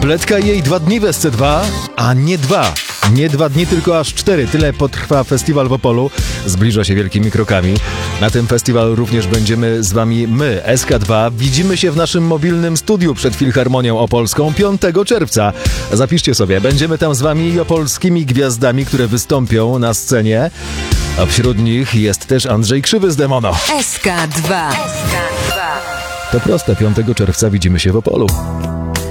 Bledka i jej 2 dni w SC2, a nie 2. Nie 2 dni, tylko aż 4. Tyle potrwa festiwal w Opolu. Zbliża się wielkimi krokami. Na tym festiwalu również będziemy z wami my, SK2. Widzimy się w naszym mobilnym studiu przed Filharmonią Opolską 5 czerwca. Zapiszcie sobie, będziemy tam z wami opolskimi gwiazdami, które wystąpią na scenie. A wśród nich jest też Andrzej Krzywy z Demono. SK2. To proste, 5 czerwca widzimy się w Opolu.